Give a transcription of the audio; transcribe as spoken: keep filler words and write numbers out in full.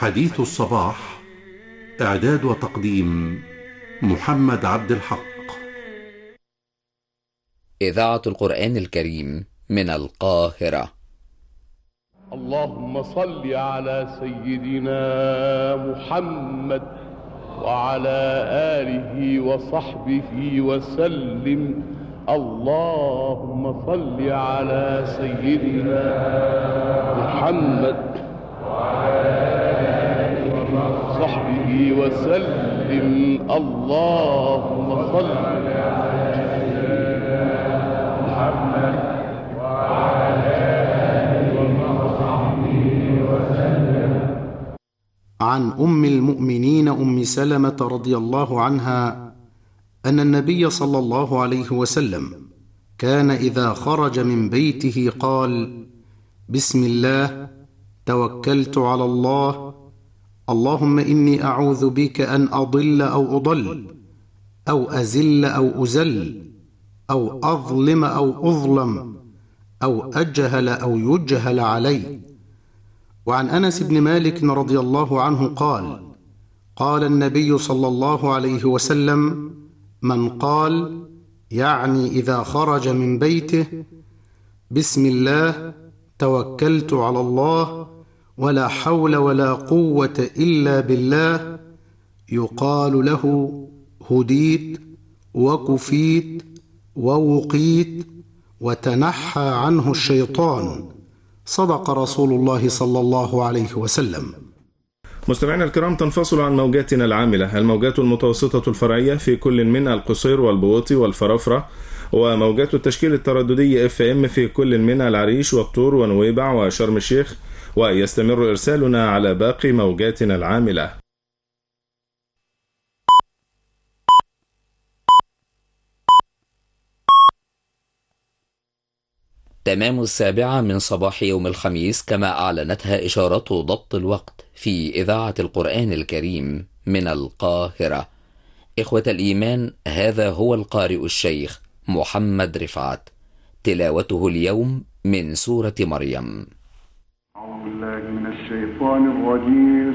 حديث الصباح. إعداد وتقديم محمد عبد الحق. إذاعة القرآن الكريم من القاهرة. اللهم صل على سيدنا محمد وعلى آله وصحبه وسلم. اللهم صل على سيدنا محمد وعلى آله وصحبه وسلم. اللهم صل على سيدنا محمد وعلى آله وصحبه وسلم. عن أم المؤمنين أم سلمة رضي الله عنها أن النبي صلى الله عليه وسلم كان إذا خرج من بيته قال: بسم الله توكلت على الله، اللهم إني أعوذ بك أن أضل أو أضل أو أزل أو أزل أو أظلم أو أظلم أو أجهل أو يجهل علي. وعن أنس بن مالك رضي الله عنه قال: قال النبي صلى الله عليه وسلم: من قال، يعني إذا خرج من بيته: بسم الله توكلت على الله ولا حول ولا قوة إلا بالله، يقال له: هديت وكفيت ووقيت وتنحى عنه الشيطان. صدق رسول الله صلى الله عليه وسلم. مستمعينا الكرام، تنفصل عن موجاتنا العاملة الموجات المتوسطة الفرعية في كل من القصير والبوطي والفرافرة، وموجات التشكيل الترددي اف ام في كل من العريش والطور ونويبع وشرم الشيخ، ويستمر إرسالنا على باقي موجاتنا العاملة. تمام السابعة من صباح يوم الخميس، كما أعلنتها إشارة ضبط الوقت في إذاعة القرآن الكريم من القاهرة. إخوة الإيمان، هذا هو القارئ الشيخ محمد رفعت، تلاوته اليوم من سورة مريم. أعوذ بالله من الشيطان الرجيم.